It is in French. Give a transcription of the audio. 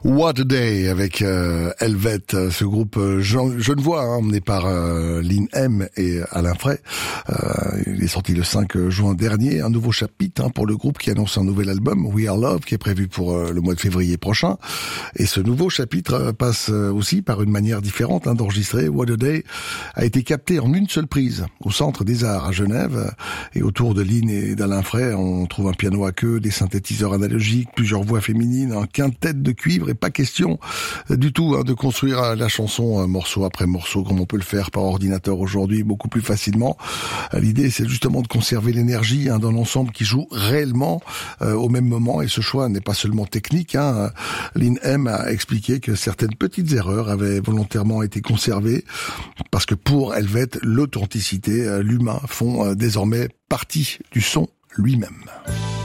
What a Day avec Helvet, ce groupe genevois, emmené par Lynn M et Alain Frey. Il est sorti le 5 juin dernier, un nouveau chapitre pour le groupe qui annonce un nouvel album, We Are Love, qui est prévu pour le mois de février prochain. Et ce nouveau chapitre passe aussi par une manière différente d'enregistrer. What a Day a été capté en une seule prise au Centre des Arts à Genève. Et autour de Lynn et d'Alain Frey, on trouve un piano à queue, des synthétiseurs analogiques, plusieurs voix féminines, un quintet de cuivre, et pas question du tout de construire la chanson morceau après morceau comme on peut le faire par ordinateur aujourd'hui beaucoup plus facilement. L'idée, c'est justement de conserver l'énergie dans l'ensemble qui joue réellement au même moment, et ce choix n'est pas seulement technique. Lynn M a expliqué que certaines petites erreurs avaient volontairement été conservées parce que pour Helvet, l'authenticité, l'humain font désormais partie du son lui-même.